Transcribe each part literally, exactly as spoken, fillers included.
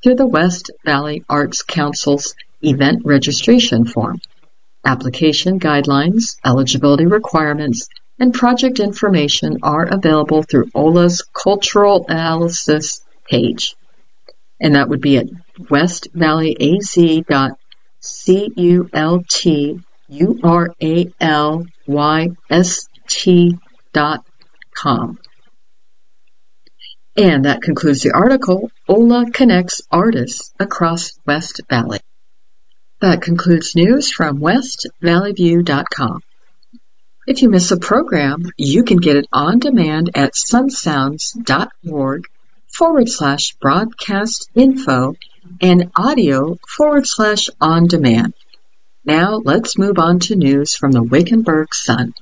through the West Valley Arts Council's event registration form. Application guidelines, eligibility requirements, and project information are available through O L A's Cultural Analysis page. And that would be at west valley a z dot culturallyst dot com. And that concludes the article, O L A Connects Artists Across West Valley. That concludes news from west valley view dot com. If you miss a program, you can get it on demand at sunsounds.org forward slash broadcast info and audio forward slash on demand. Now let's move on to news from the Wickenburg Sun.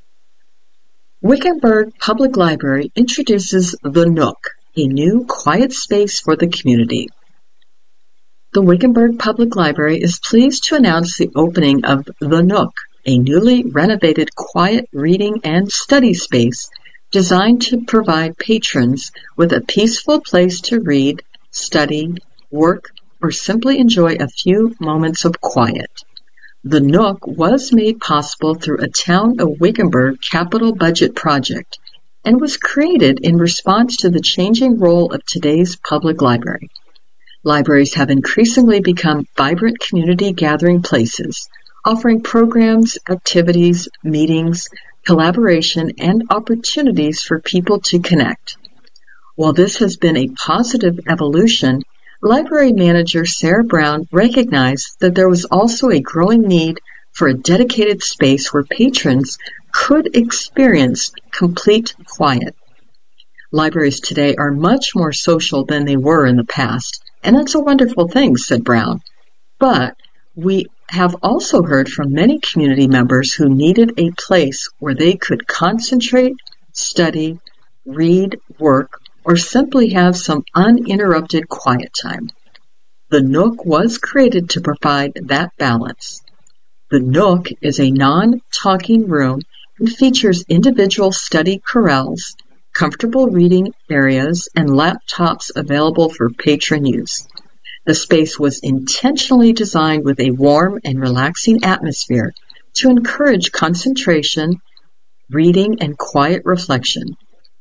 Wickenburg Public Library introduces The Nook, a new quiet space for the community. The Wickenburg Public Library is pleased to announce the opening of The Nook, a newly renovated quiet reading and study space designed to provide patrons with a peaceful place to read, study, work, or simply enjoy a few moments of quiet. The Nook was made possible through a Town of Wickenburg capital budget project and was created in response to the changing role of today's public library. Libraries have increasingly become vibrant community gathering places, offering programs, activities, meetings, collaboration, and opportunities for people to connect. While this has been a positive evolution, Library Manager Sarah Brown recognized that there was also a growing need for a dedicated space where patrons could experience complete quiet. Libraries today are much more social than they were in the past, and that's a wonderful thing, said Brown. But we have also heard from many community members who needed a place where they could concentrate, study, read, work, or simply have some uninterrupted quiet time. The Nook was created to provide that balance. The Nook is a non-talking room and features individual study corrals, comfortable reading areas, and laptops available for patron use. The space was intentionally designed with a warm and relaxing atmosphere to encourage concentration, reading, and quiet reflection.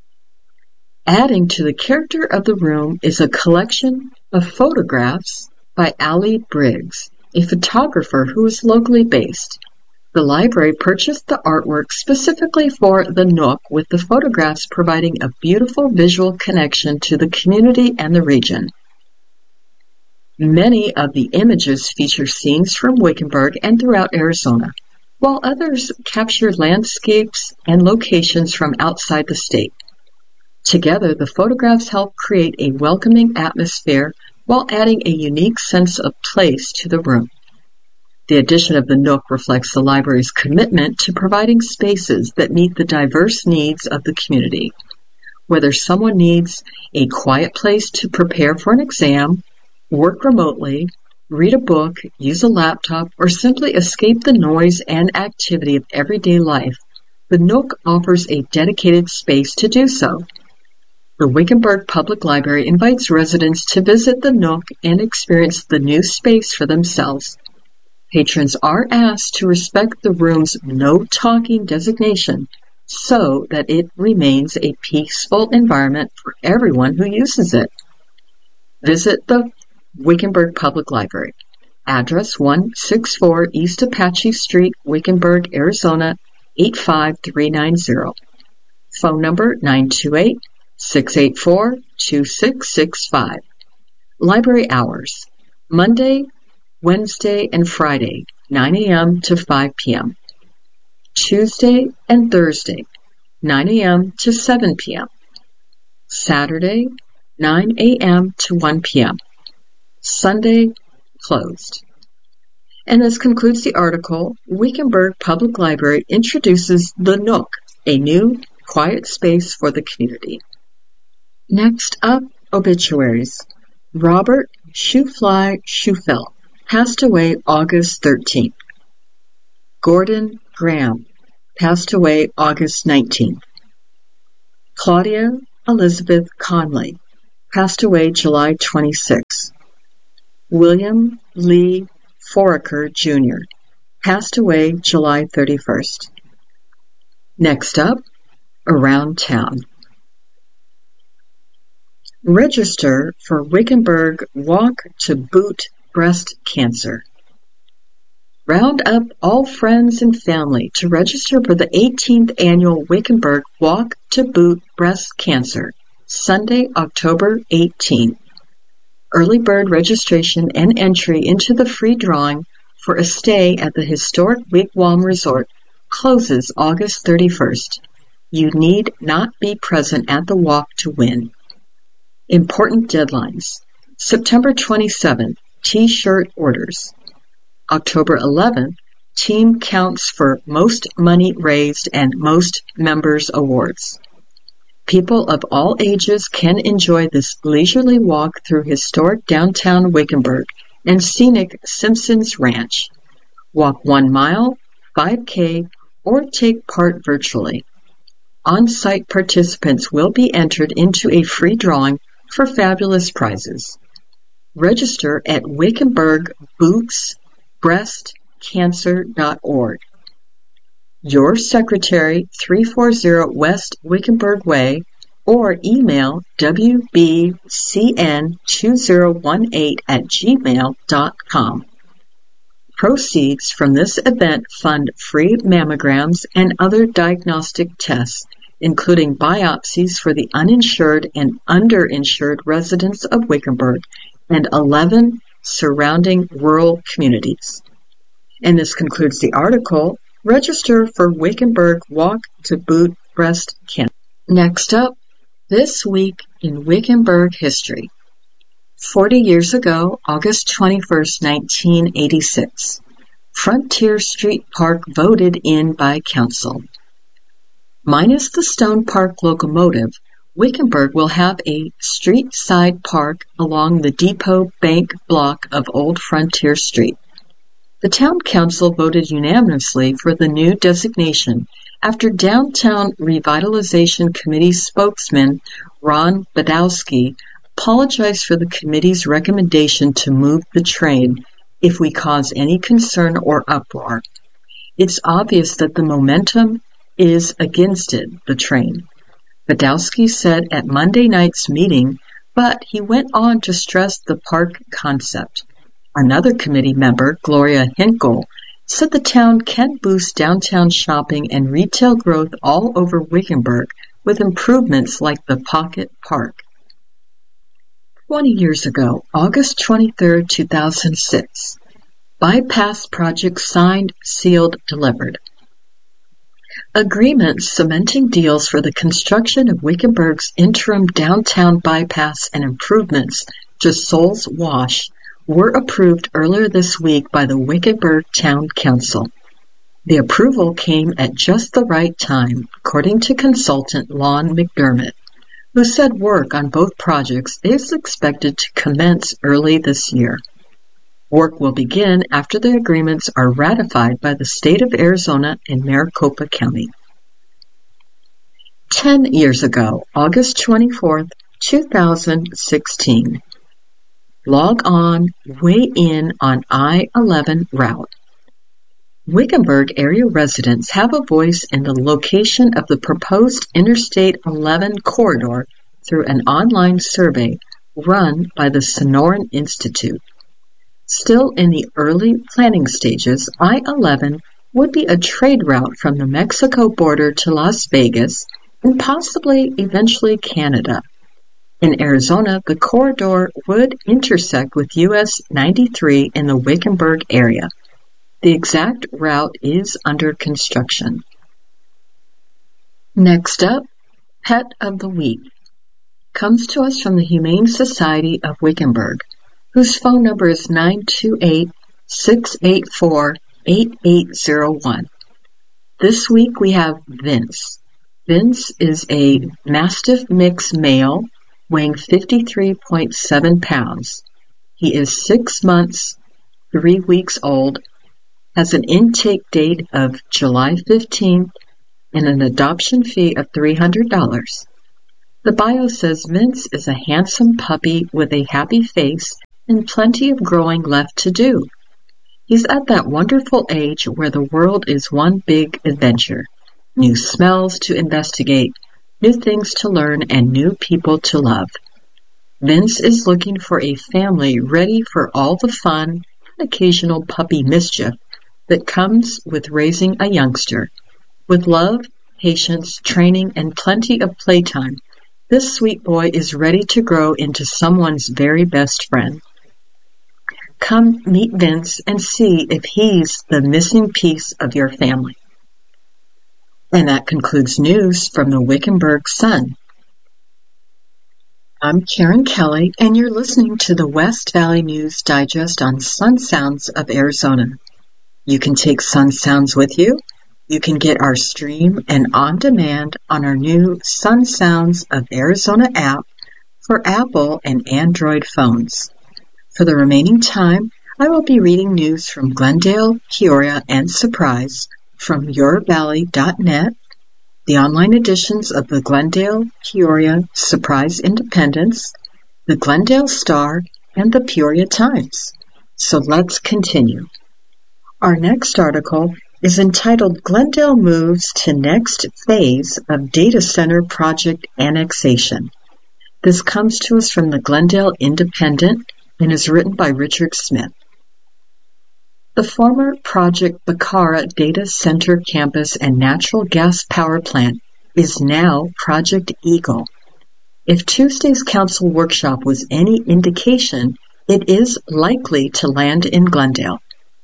Adding to the character of the room is a collection of photographs by Allie Briggs, a photographer who is locally based. The library purchased the artwork specifically for the Nook, with the photographs providing a beautiful visual connection to the community and the region. Many of the images feature scenes from Wickenburg and throughout Arizona, while others capture landscapes and locations from outside the state. Together, the photographs help create a welcoming atmosphere while adding a unique sense of place to the room. The addition of the Nook reflects the library's commitment to providing spaces that meet the diverse needs of the community. Whether someone needs a quiet place to prepare for an exam, work remotely, read a book, use a laptop, or simply escape the noise and activity of everyday life, the Nook offers a dedicated space to do so. The Wickenburg Public Library invites residents to visit the Nook and experience the new space for themselves. Patrons are asked to respect the room's no talking designation so that it remains a peaceful environment for everyone who uses it. Visit the Wickenburg Public Library. Address one sixty-four East Apache Street, Wickenburg, Arizona eight five three nine zero. Phone number nine two eight, six eight four, two six six five. Library hours: Monday, Wednesday, and Friday, nine a.m. to five p.m. Tuesday and Thursday, nine a.m. to seven p.m. Saturday, nine a.m. to one p.m. Sunday, closed. And this concludes the article, Wickenburg Public Library introduces The Nook, a new quiet space for the community. Next up, obituaries. Robert Shoefly Schufel passed away August thirteenth. Gordon Graham passed away August nineteenth. Claudia Elizabeth Conley passed away July twenty-sixth. William Lee Foraker, Junior, passed away July thirty-first. Next up, around town. Register for Wickenburg Walk to Boot Breast Cancer. Round up all friends and family to register for the eighteenth Annual Wickenburg Walk to Boot Breast Cancer, Sunday, October eighteenth. Early bird registration and entry into the free drawing for a stay at the historic Wigwam Resort closes August thirty-first. You need not be present at the walk to win. Important deadlines. September twenty-seventh, T-shirt orders. October eleventh, team counts for most money raised and most members awards. People of all ages can enjoy this leisurely walk through historic downtown Wickenburg and scenic Simpsons Ranch. Walk one mile, five K, or take part virtually. On-site participants will be entered into a free drawing for fabulous prizes. Register at Wickenburg Boots Breast Cancer dot org. Your secretary, three forty West Wickenburg Way, or email w b c n two zero one eight at gmail dot com. Proceeds from this event fund free mammograms and other diagnostic tests, including biopsies for the uninsured and underinsured residents of Wickenburg and eleven surrounding rural communities. And this concludes the article, Register for Wickenburg Walk to Boot Breast Cancer. Next up, this week in Wickenburg history. Forty years ago, August twenty-first, nineteen eighty-six, Frontier Street Park voted in by council. Minus the Stone Park locomotive, Wickenburg will have a street-side park along the Depot Bank block of Old Frontier Street. The town council voted unanimously for the new designation after Downtown Revitalization Committee spokesman Ron Badowski apologized for the committee's recommendation to move the train if we cause any concern or uproar. It's obvious that the momentum is against it, the train, Badowski said at Monday night's meeting, but he went on to stress the park concept. Another committee member, Gloria Hinkle, said the town can boost downtown shopping and retail growth all over Wickenburg with improvements like the Pocket Park. Twenty years ago, August twenty-third, two thousand six, bypass project signed, sealed, delivered. Agreements cementing deals for the construction of Wickenburg's interim downtown bypass and improvements to Souls Wash were approved earlier this week by the Wickenburg Town Council. The approval came at just the right time, according to consultant Lon McDermott, who said work on both projects is expected to commence early this year. Work will begin after the agreements are ratified by the state of Arizona and Maricopa County. Ten years ago, August twenty-fourth, two thousand sixteen. Log on, weigh in on I eleven route. Wickenburg area residents have a voice in the location of the proposed Interstate eleven corridor through an online survey run by the Sonoran Institute. Still in the early planning stages, I eleven would be a trade route from the Mexico border to Las Vegas and possibly eventually Canada. In Arizona, the corridor would intersect with U S ninety-three in the Wickenburg area. The exact route is under construction. Next up, Pet of the Week comes to us from the Humane Society of Wickenburg, whose phone number is nine two eight, six eight four, eight eight zero one. This week we have Vince. Vince is a Mastiff mix male weighing fifty-three point seven pounds. He is six months, three weeks old, has an intake date of July fifteenth, and an adoption fee of three hundred dollars. The bio says Vince is a handsome puppy with a happy face and plenty of growing left to do. He's at that wonderful age where the world is one big adventure. New smells to investigate, new things to learn, and new people to love. Vince is looking for a family ready for all the fun and occasional puppy mischief that comes with raising a youngster. With love, patience, training, and plenty of playtime, this sweet boy is ready to grow into someone's very best friend. Come meet Vince and see if he's the missing piece of your family. And that concludes news from the Wickenburg Sun. I'm Karen Kelly, and you're listening to the West Valley News Digest on Sun Sounds of Arizona. You can take Sun Sounds with you. You can get our stream and on demand on our new Sun Sounds of Arizona app for Apple and Android phones. For the remaining time, I will be reading news from Glendale, Peoria, and Surprise from your valley dot net, the online editions of the Glendale, Peoria, Surprise Independence, the Glendale Star, and the Peoria Times. So let's continue. Our next article is entitled Glendale Moves to Next Phase of Data Center Project Annexation. This comes to us from the Glendale Independent and is written by Richard Smith. The former Project Bacara Data Center Campus and Natural Gas Power Plant is now Project Eagle. If Tuesday's council workshop was any indication, it is likely to land in Glendale.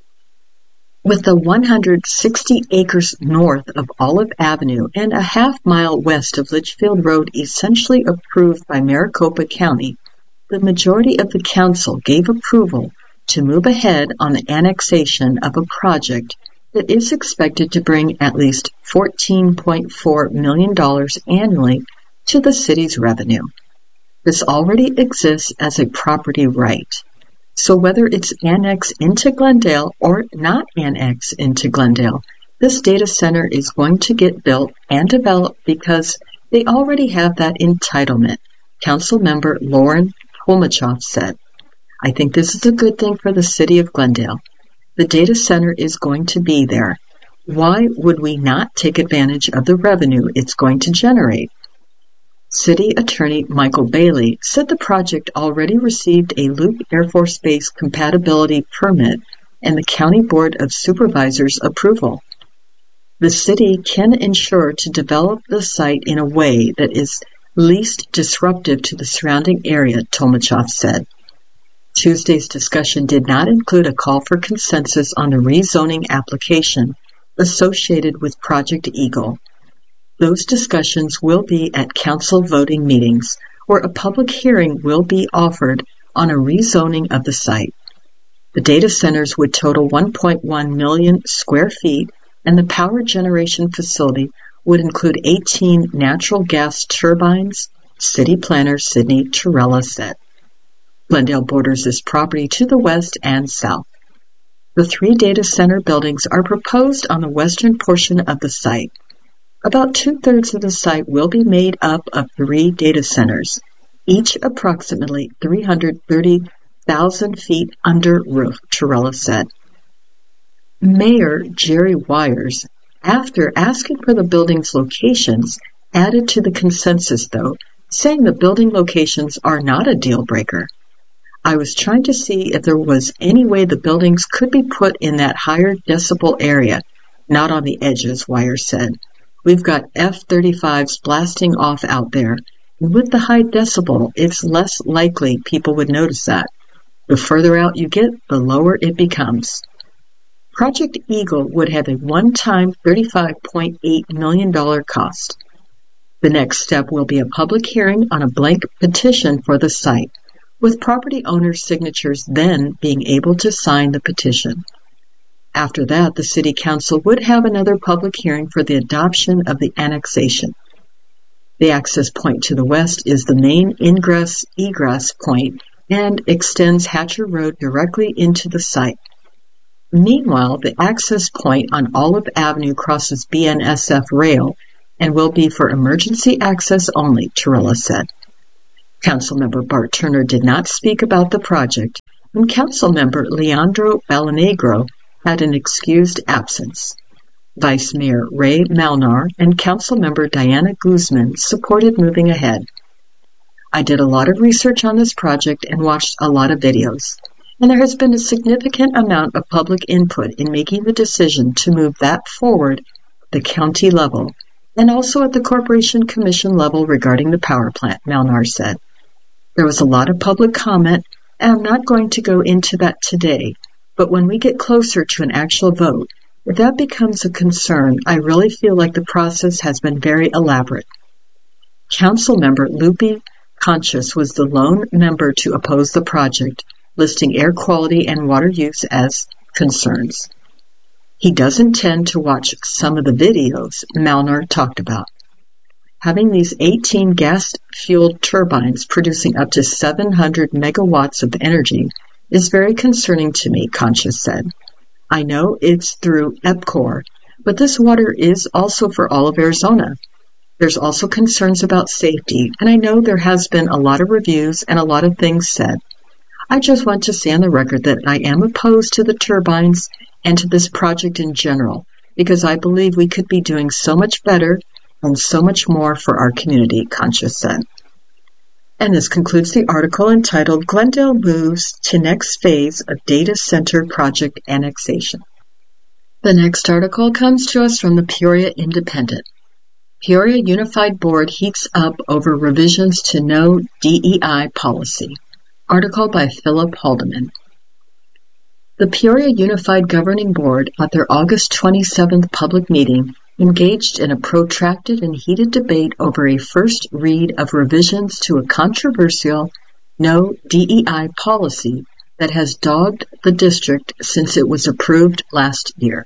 With the one hundred sixty acres north of Olive Avenue and a half mile west of Litchfield Road essentially approved by Maricopa County, the majority of the council gave approval to move ahead on the annexation of a project that is expected to bring at least fourteen point four million dollars annually to the city's revenue. This already exists as a property right. So whether it's annexed into Glendale or not annexed into Glendale, this data center is going to get built and developed because they already have that entitlement, Councilmember Lauren Tolmachoff said. I think this is a good thing for the city of Glendale. The data center is going to be there. Why would we not take advantage of the revenue it's going to generate? City Attorney Michael Bailey said the project already received a Luke Air Force Base compatibility permit and the County Board of Supervisors approval. The city can ensure to develop the site in a way that is least disruptive to the surrounding area, Tolmachoff said. Tuesday's discussion did not include a call for consensus on the rezoning application associated with Project Eagle. Those discussions will be at council voting meetings, where a public hearing will be offered on a rezoning of the site. The data centers would total one point one million square feet, and the power generation facility would include eighteen natural gas turbines, city planner Sidney Torella said. Glendale borders this property to the west and south. The three data center buildings are proposed on the western portion of the site. About two-thirds of the site will be made up of three data centers, each approximately three hundred thirty thousand feet under roof, Torella said. Mayor Jerry Wires, after asking for the building's locations, added to the consensus, though, saying the building locations are not a deal breaker. I was trying to see if there was any way the buildings could be put in that higher decibel area, not on the edges, Wires said. We've got F thirty-fives blasting off out there, and with the high decibel, it's less likely people would notice that. The further out you get, the lower it becomes. Project Eagle would have a one-time thirty-five point eight million dollars cost. The next step will be a public hearing on a blank petition for the site, with property owners' signatures then being able to sign the petition. After that, the City Council would have another public hearing for the adoption of the annexation. The access point to the west is the main ingress-egress point and extends Hatcher Road directly into the site. Meanwhile, the access point on Olive Avenue crosses B N S F rail and will be for emergency access only, Torella said. Councilmember Bart Turner did not speak about the project, and Councilmember Leandro Balanegro had an excused absence. Vice Mayor Ray Malnar and Councilmember Diana Guzman supported moving ahead. I did a lot of research on this project and watched a lot of videos, and there has been a significant amount of public input in making the decision to move that forward at the county level and also at the Corporation Commission level regarding the power plant, Malnar said. There was a lot of public comment, and I'm not going to go into that today, but when we get closer to an actual vote, if that becomes a concern, I really feel like the process has been very elaborate. Councilmember Lupe Conchas was the lone member to oppose the project, listing air quality and water use as concerns. He does intend to watch some of the videos Malnar talked about. Having these eighteen gas-fueled turbines producing up to seven hundred megawatts of energy is very concerning to me, Conchas said. I know it's through EPCOR, but this water is also for all of Arizona. There's also concerns about safety, and I know there has been a lot of reviews and a lot of things said. I just want to say on the record that I am opposed to the turbines and to this project in general, because I believe we could be doing so much better and so much more for our community, Conchas said. And this concludes the article entitled Glendale Moves to Next Phase of Data Center Project Annexation. The next article comes to us from the Peoria Independent. Peoria Unified Board heats up over revisions to no D E I policy. Article by Philip Haldeman. The Peoria Unified Governing Board, at their August twenty-seventh public meeting, engaged in a protracted and heated debate over a first read of revisions to a controversial no D E I policy that has dogged the district since it was approved last year.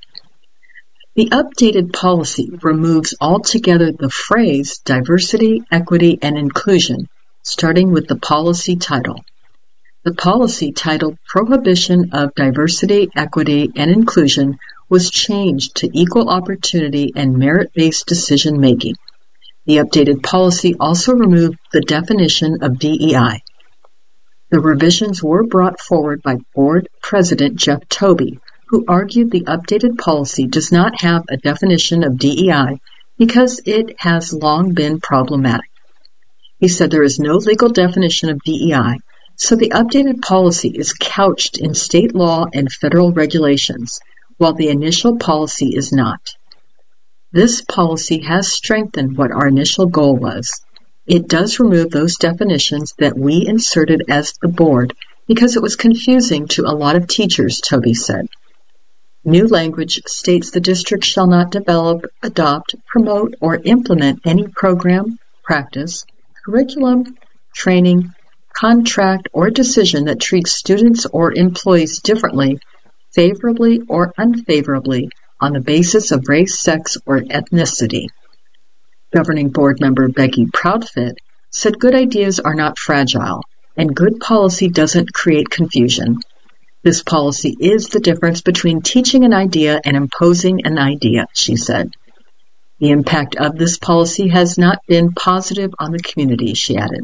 The updated policy removes altogether the phrase diversity, equity, and inclusion, starting with the policy title. The policy titled Prohibition of Diversity, Equity, and Inclusion was changed to Equal Opportunity and Merit-Based Decision-Making. The updated policy also removed the definition of D E I. The revisions were brought forward by Board President Jeff Tobey, who argued the updated policy does not have a definition of D E I because it has long been problematic. He said there is no legal definition of D E I, so the updated policy is couched in state law and federal regulations, while the initial policy is not. This policy has strengthened what our initial goal was. It does remove those definitions that we inserted as the board because it was confusing to a lot of teachers, Tobey said. New language states the district shall not develop, adopt, promote, or implement any program, practice, curriculum, training, contract, or decision that treats students or employees differently, favorably or unfavorably, on the basis of race, sex, or ethnicity. Governing Board member Becky Proudfit said good ideas are not fragile, and good policy doesn't create confusion. This policy is the difference between teaching an idea and imposing an idea, she said. The impact of this policy has not been positive on the community, she added.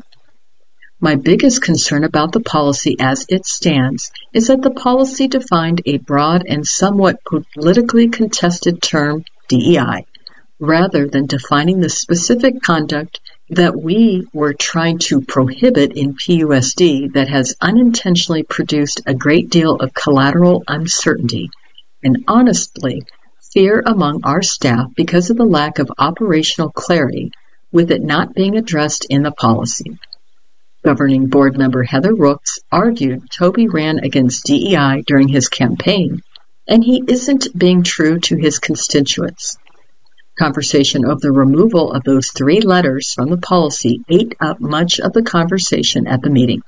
My biggest concern about the policy as it stands is that the policy defined a broad and somewhat politically contested term, D E I, rather than defining the specific conduct that we were trying to prohibit in P U S D that has unintentionally produced a great deal of collateral uncertainty and, honestly, fear among our staff because of the lack of operational clarity, with it not being addressed in the policy. Governing Board member Heather Rooks argued Tobey ran against D E I during his campaign, and he isn't being true to his constituents. Conversation of the removal of those three letters from the policy ate up much of the conversation at the meeting.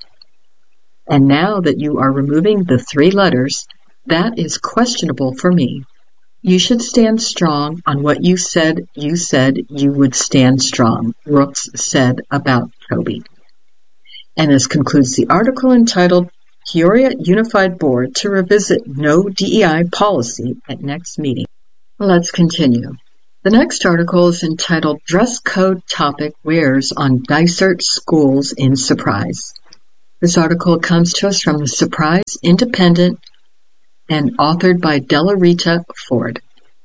And now that you are removing the three letters, that is questionable for me. You should stand strong on what you said you said you would stand strong, Rooks said about Tobey. And this concludes the article entitled Peoria Unified Board to Revisit No D E I Policy at Next Meeting. Let's continue. The next article is entitled Dress Code Topic Wears on Dysart Schools in Surprise. This article comes to us from the Surprise Independent and authored by Della Rita Ford.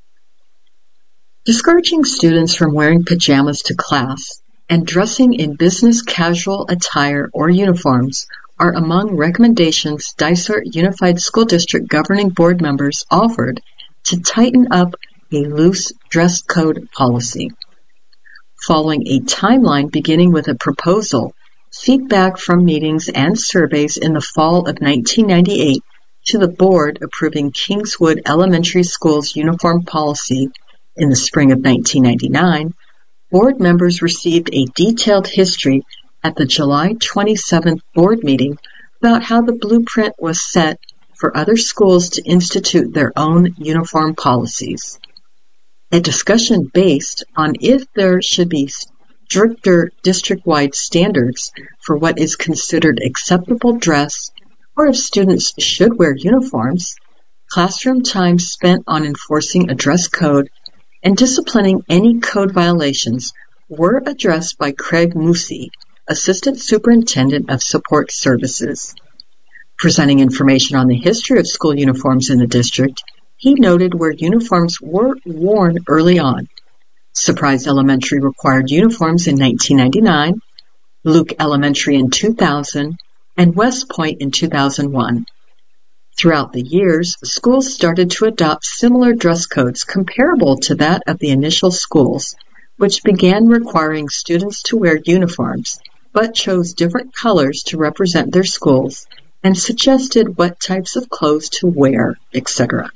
Discouraging students from wearing pajamas to class and dressing in business casual attire or uniforms are among recommendations Dysart Unified School District governing board members offered to tighten up a loose dress code policy. Following a timeline beginning with a proposal, feedback from meetings and surveys in the fall of nineteen ninety-eight to the board approving Kingswood Elementary School's uniform policy in the spring of nineteen ninety-nine, board members received a detailed history at the July twenty-seventh board meeting about how the blueprint was set for other schools to institute their own uniform policies. A discussion based on if there should be stricter district-wide standards for what is considered acceptable dress or if students should wear uniforms, classroom time spent on enforcing a dress code and disciplining any code violations were addressed by Craig Moosey, Assistant Superintendent of Support Services. Presenting information on the history of school uniforms in the district, he noted where uniforms were worn early on. Surprise Elementary required uniforms in nineteen ninety-nine, Luke Elementary in two thousand, and West Point in two thousand one. Throughout the years, schools started to adopt similar dress codes comparable to that of the initial schools, which began requiring students to wear uniforms, but chose different colors to represent their schools and suggested what types of clothes to wear, et cetera.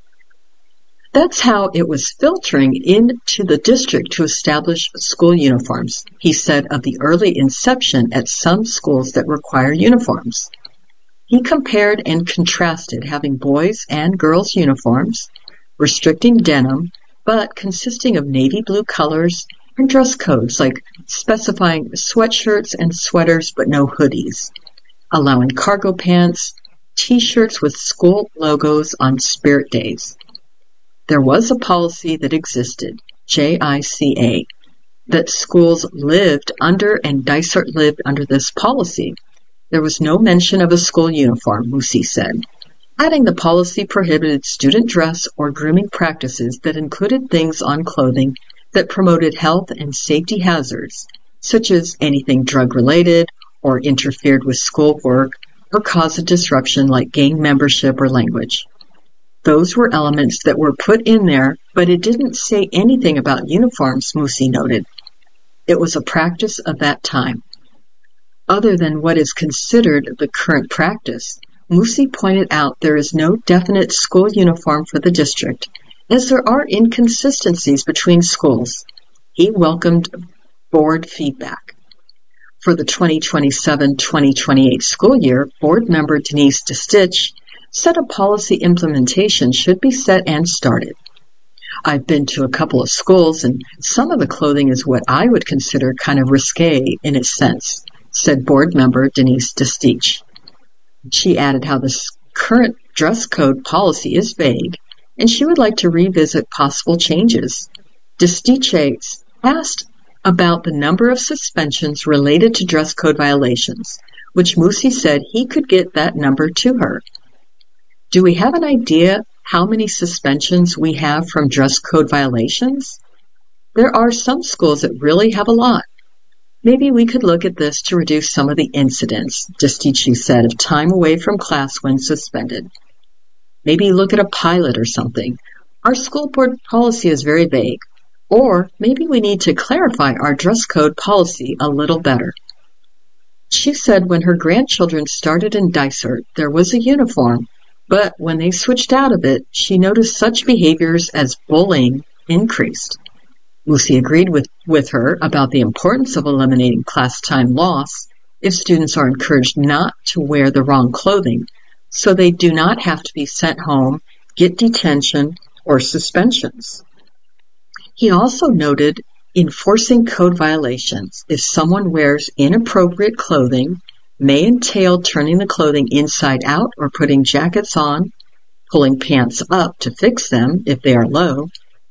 That's how it was filtering into the district to establish school uniforms, he said of the early inception at some schools that require uniforms. He compared and contrasted having boys' and girls' uniforms, restricting denim, but consisting of navy blue colors, and dress codes like specifying sweatshirts and sweaters but no hoodies, allowing cargo pants, t-shirts with school logos on spirit days. There was a policy that existed, J I C A, that schools lived under and Dysart lived under this policy. There was no mention of a school uniform, Moosey said, adding the policy prohibited student dress or grooming practices that included things on clothing that promoted health and safety hazards, such as anything drug-related or interfered with schoolwork or caused a disruption like gang membership or language. Those were elements that were put in there, but it didn't say anything about uniforms, Moosey noted. It was a practice of that time. Other than what is considered the current practice, Moosey pointed out there is no definite school uniform for the district, as there are inconsistencies between schools. He welcomed board feedback. For the twenty twenty-seven twenty twenty-eight school year, board member Denise DeStitch said a policy implementation should be set and started. I've been to a couple of schools, and some of the clothing is what I would consider kind of risque in its sense, said board member Denise DeStitch. She added how the current dress code policy is vague, and she would like to revisit possible changes. DeStitch asked about the number of suspensions related to dress code violations, which Moosey said he could get that number to her. Do we have an idea how many suspensions we have from dress code violations? There are some schools that really have a lot. Maybe we could look at this to reduce some of the incidents, DeStitch said, of time away from class when suspended. Maybe look at a pilot or something. Our school board policy is very vague. Or maybe we need to clarify our dress code policy a little better. She said when her grandchildren started in Dysart, there was a uniform, but when they switched out of it, she noticed such behaviors as bullying increased. Moosey agreed with, with her about the importance of eliminating class time loss if students are encouraged not to wear the wrong clothing, so they do not have to be sent home, get detention, or suspensions. He also noted enforcing code violations if someone wears inappropriate clothing may entail turning the clothing inside out or putting jackets on, pulling pants up to fix them if they are low,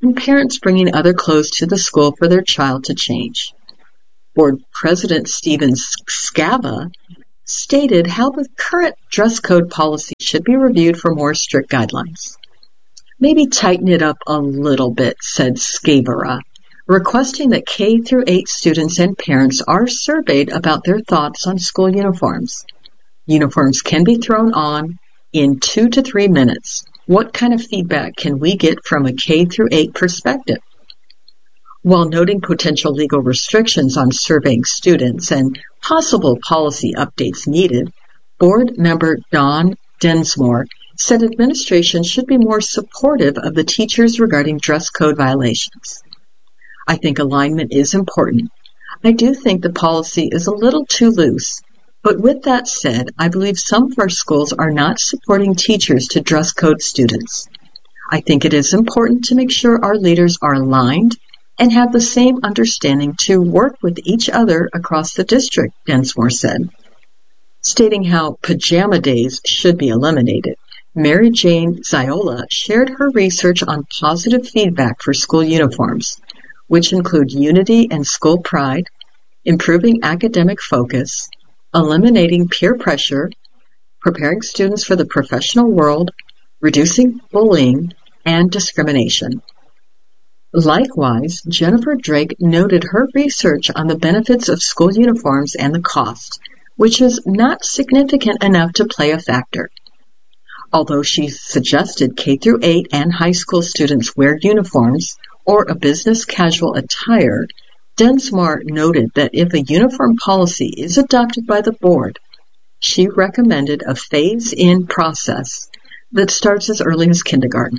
and parents bringing other clothes to the school for their child to change. Board President Stephen Scava stated how the current dress code policy should be reviewed for more strict guidelines. Maybe tighten it up a little bit, said Scavara, requesting that K through eight students and parents are surveyed about their thoughts on school uniforms. Uniforms can be thrown on in two to three minutes. What kind of feedback can we get from a K through eight perspective? While noting potential legal restrictions on surveying students and possible policy updates needed, board member Don Densmore said administration should be more supportive of the teachers regarding dress code violations. I think alignment is important. I do think the policy is a little too loose, but with that said, I believe some of our schools are not supporting teachers to dress code students. I think it is important to make sure our leaders are aligned and have the same understanding to work with each other across the district, Densmore said. Stating how pajama days should be eliminated, Mary Jane Ziola shared her research on positive feedback for school uniforms, which include unity and school pride, improving academic focus, eliminating peer pressure, preparing students for the professional world, reducing bullying, and discrimination. Likewise, Jennifer Drake noted her research on the benefits of school uniforms and the cost, which is not significant enough to play a factor. Although she suggested K through eight and high school students wear uniforms or a business casual attire, Densmore noted that if a uniform policy is adopted by the board, she recommended a phase-in process that starts as early as kindergarten.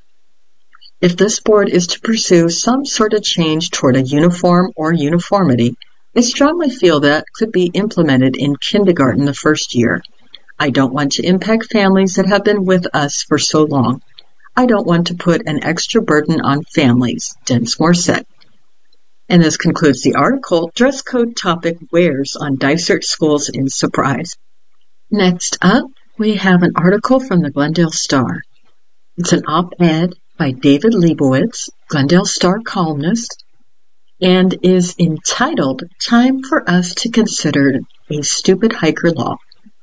If this board is to pursue some sort of change toward a uniform or uniformity, I strongly feel that could be implemented in kindergarten the first year. I don't want to impact families that have been with us for so long. I don't want to put an extra burden on families, Densmore said. And this concludes the article, Dress Code Topic Wears on Dysart Schools in Surprise. Next up, we have an article from the Glendale Star. It's an op-ed by David Leibowitz, Glendale Star columnist, and is entitled Time for Us to Consider a Stupid Hiker Law.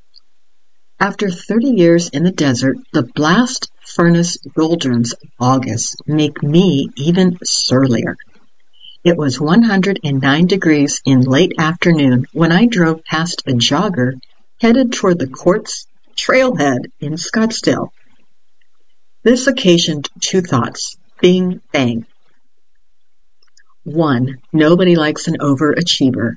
After thirty years in the desert, the blast furnace doldrums of August make me even surlier. It was one hundred nine degrees in late afternoon when I drove past a jogger headed toward the Quartz Trailhead in Scottsdale. This occasioned two thoughts. Bing, bang. One, nobody likes an overachiever.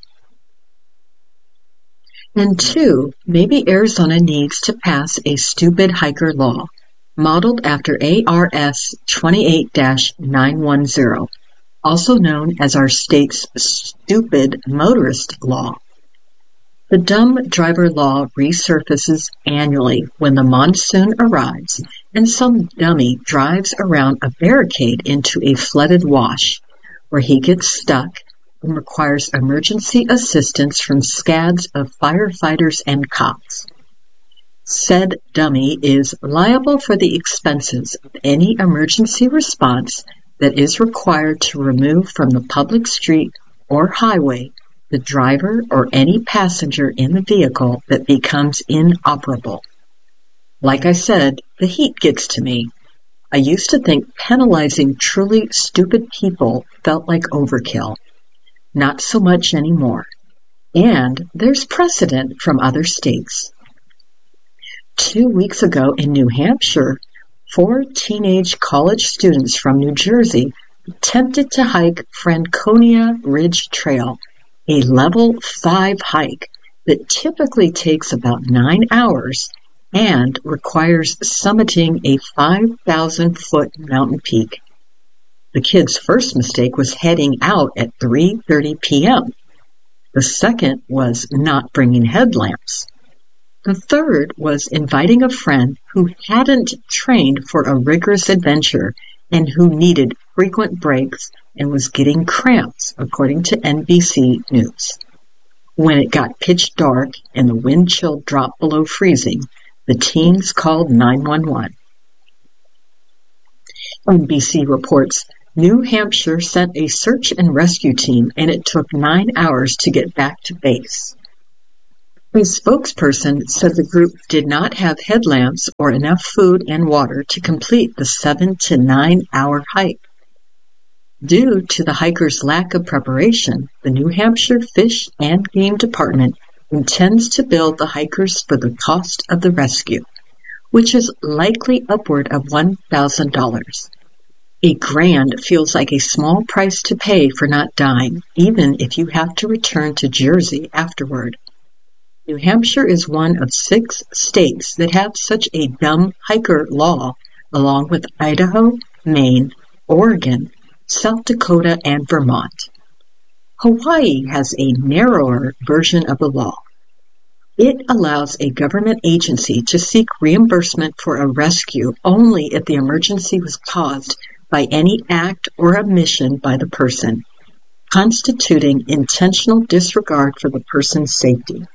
And two, maybe Arizona needs to pass a stupid hiker law, modeled after A R S twenty-eight dash nine one zero, also known as our state's stupid motorist law. The dumb driver law resurfaces annually when the monsoon arrives and some dummy drives around a barricade into a flooded wash where he gets stuck and requires emergency assistance from scads of firefighters and cops. Said dummy is liable for the expenses of any emergency response that is required to remove from the public street or highway the driver or any passenger in the vehicle that becomes inoperable. Like I said, the heat gets to me. I used to think penalizing truly stupid people felt like overkill. Not so much anymore. And there's precedent from other states. Two weeks ago in New Hampshire, four teenage college students from New Jersey attempted to hike Franconia Ridge Trail, a level five hike that typically takes about nine hours and requires summiting a five thousand foot mountain peak. The kids' first mistake was heading out at three thirty p.m. The second was not bringing headlamps. The third was inviting a friend who hadn't trained for a rigorous adventure and who needed frequent breaks and was getting cramps, according to N B C News. When it got pitch dark and the wind chill dropped below freezing, the teens called nine one one. N B C reports New Hampshire sent a search and rescue team, and it took nine hours to get back to base. A spokesperson said the group did not have headlamps or enough food and water to complete the seven to nine hour hike. Due to the hikers' lack of preparation, the New Hampshire Fish and Game Department intends to bill the hikers for the cost of the rescue, which is likely upward of one thousand dollars. A grand feels like a small price to pay for not dying, even if you have to return to Jersey afterward. New Hampshire is one of six states that have such a dumb hiker law, along with Idaho, Maine, Oregon, South Dakota, and Vermont. Hawaii has a narrower version of the law. It allows a government agency to seek reimbursement for a rescue only if the emergency was caused by any act or omission by the person, constituting intentional disregard for the person's safety.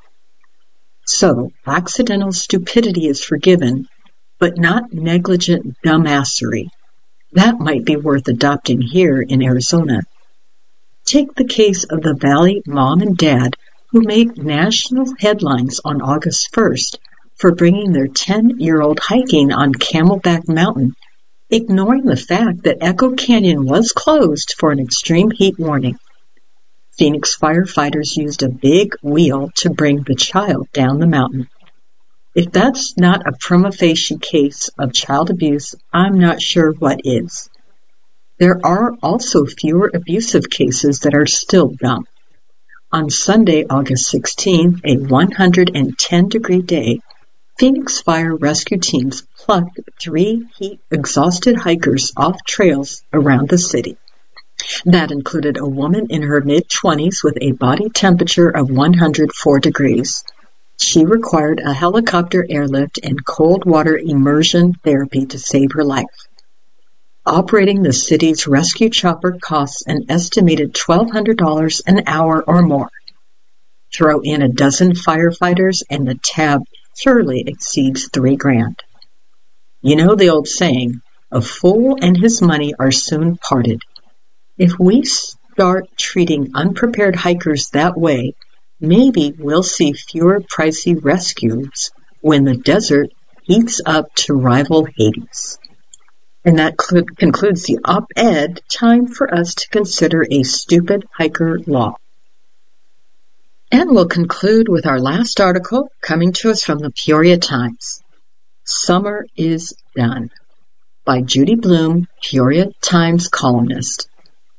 So, accidental stupidity is forgiven, but not negligent dumbassery. That might be worth adopting here in Arizona. Take the case of the Valley mom and dad who made national headlines on August first for bringing their ten-year-old hiking on Camelback Mountain, ignoring the fact that Echo Canyon was closed for an extreme heat warning. Phoenix firefighters used a big wheel to bring the child down the mountain. If that's not a prima facie case of child abuse, I'm not sure what is. There are also fewer abusive cases that are still dumb. On Sunday, August sixteenth, a one hundred ten degree day, Phoenix Fire rescue teams plucked three heat-exhausted hikers off trails around the city. That included a woman in her mid-twenties with a body temperature of one hundred four degrees. She required a helicopter airlift and cold water immersion therapy to save her life. Operating the city's rescue chopper costs an estimated twelve hundred dollars an hour or more. Throw in a dozen firefighters and the tab surely exceeds three grand. You know the old saying, a fool and his money are soon parted. If we start treating unprepared hikers that way, maybe we'll see fewer pricey rescues when the desert heats up to rival Hades. And that cl- concludes the op-ed. Time for us to consider a stupid hiker law. And we'll conclude with our last article coming to us from the Peoria Times. Summer is Done by Judy Bloom, Peoria Times columnist.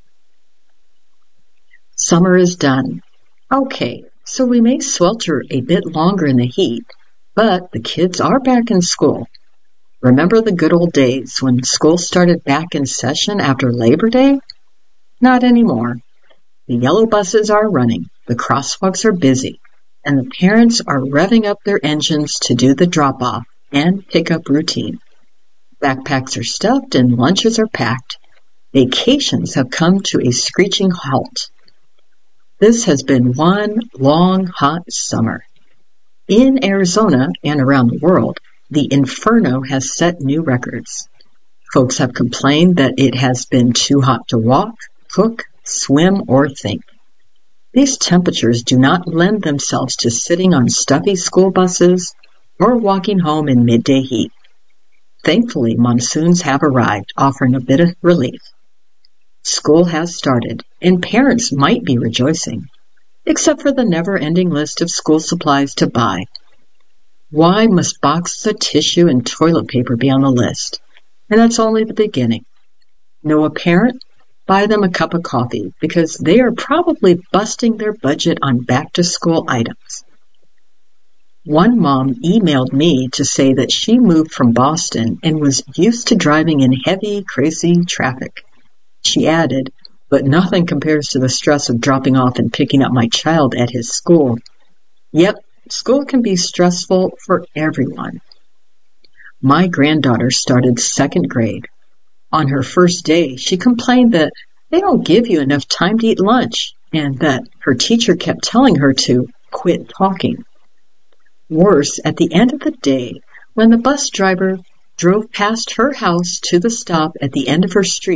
Summer is done. Okay, so we may swelter a bit longer in the heat, but the kids are back in school. Remember the good old days when school started back in session after Labor Day? Not anymore. The yellow buses are running, the crosswalks are busy, and the parents are revving up their engines to do the drop-off and pick-up routine. Backpacks are stuffed and lunches are packed. Vacations have come to a screeching halt. This has been one long, hot summer. In Arizona and around the world, the inferno has set new records. Folks have complained that it has been too hot to walk, cook, swim, or think. These temperatures do not lend themselves to sitting on stuffy school buses or walking home in midday heat. Thankfully, monsoons have arrived, offering a bit of relief. School has started, and parents might be rejoicing, except for the never-ending list of school supplies to buy. Why must boxes of tissue and toilet paper be on the list? And that's only the beginning. Know a parent? Buy them a cup of coffee, because they are probably busting their budget on back-to-school items. One mom emailed me to say that she moved from Boston and was used to driving in heavy, crazy traffic. She added, but nothing compares to the stress of dropping off and picking up my child at his school. Yep, school can be stressful for everyone. My granddaughter started second grade. On her first day, she complained that they don't give you enough time to eat lunch and that her teacher kept telling her to quit talking. Worse, at the end of the day, when the bus driver drove past her house to the stop at the end of her street,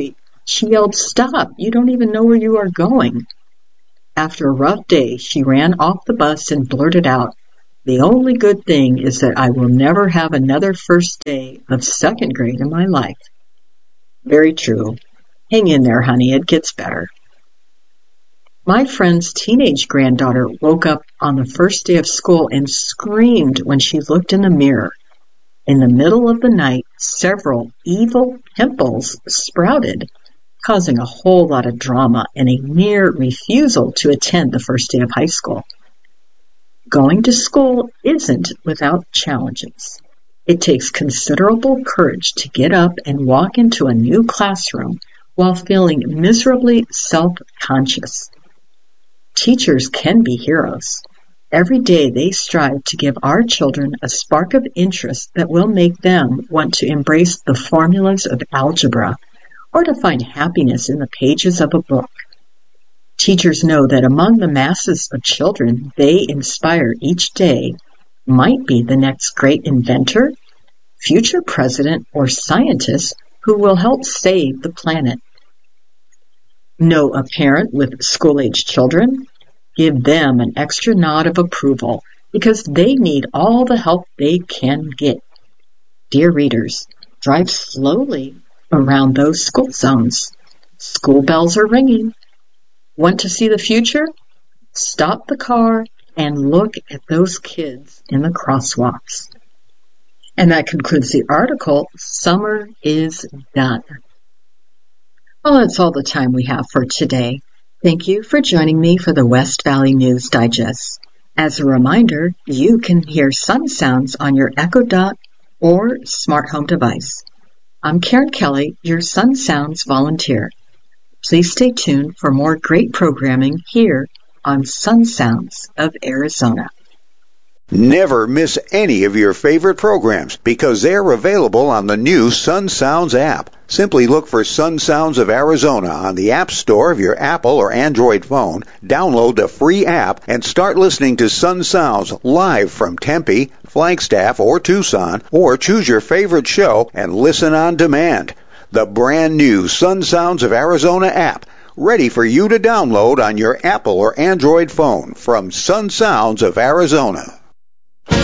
She yelled, "Stop! You don't even know where you are going." After a rough day, she ran off the bus and blurted out, "The only good thing is that I will never have another first day of second grade in my life." Very true. Hang in there, honey, it gets better. My friend's teenage granddaughter woke up on the first day of school and screamed when she looked in the mirror. In the middle of the night, several evil pimples sprouted, causing a whole lot of drama and a near refusal to attend the first day of high school. Going to school isn't without challenges. It takes considerable courage to get up and walk into a new classroom while feeling miserably self-conscious. Teachers can be heroes. Every day they strive to give our children a spark of interest that will make them want to embrace the formulas of algebra or to find happiness in the pages of a book. Teachers know that among the masses of children they inspire each day might be the next great inventor, future president, or scientist who will help save the planet. Know a parent with school-age children? Give them an extra nod of approval because they need all the help they can get. Dear readers, drive slowly around those school zones. School bells are ringing. Want to see the future? Stop the car and look at those kids in the crosswalks. And that concludes the article, Summer is Done. Well, that's all the time we have for today. Thank you for joining me for the West Valley News Digest. As a reminder, you can hear Sun Sounds on your Echo Dot or smart home device. I'm Karen Kelly, your Sun Sounds volunteer. Please stay tuned for more great programming here on Sun Sounds of Arizona. Never miss any of your favorite programs because they're available on the new Sun Sounds app. Simply look for Sun Sounds of Arizona on the App Store of your Apple or Android phone, download the free app, and start listening to Sun Sounds live from Tempe, Flagstaff, or Tucson, or choose your favorite show and listen on demand. The brand new Sun Sounds of Arizona app, ready for you to download on your Apple or Android phone from Sun Sounds of Arizona.